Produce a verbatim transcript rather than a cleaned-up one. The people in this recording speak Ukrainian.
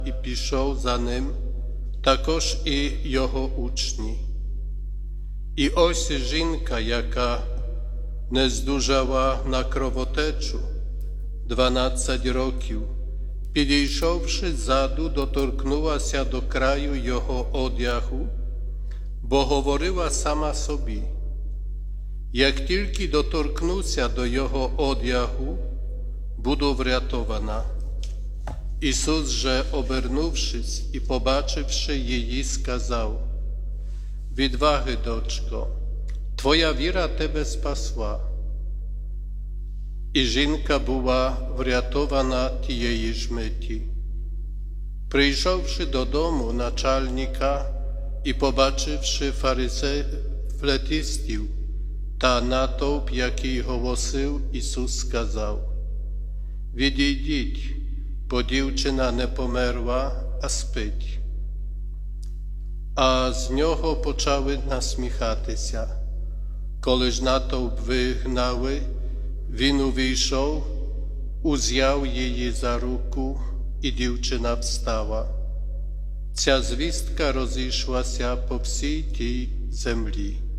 і пішов за ним, також і його учні. І ось жінка, яка не здужала на кровотечу дванадцять років, підійшовши ззаду, доторкнулася до краю його одягу, бо говорила сама собі: як тільки доторкнуся до його одягу, буду врятована. Ісус же, обернувшись і побачивши її, сказав: відваги, дочко, твоя віра тебе спасла. І жінка була врятована тієї ж миті. Прийшовши додому начальника і побачивши фарисеїв та натовп, який голосив, Ісус сказав: відійдіть, бо дівчина не померла, а спить. А з нього почали насміхатися. Коли ж натовп вигнали, він увійшов, узяв її за руку, і дівчина встала. Ця звістка розійшлася по всій тій землі.